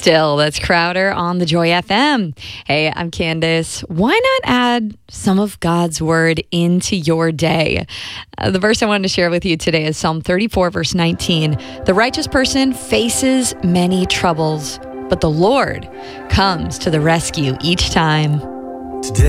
Still, that's Crowder on the Joy FM. Hey, I'm Candace. Why not add some of God's word into your day? The verse I wanted to share with you today is Psalm 34, verse 19. The righteous person faces many troubles, but the Lord comes to the rescue each time.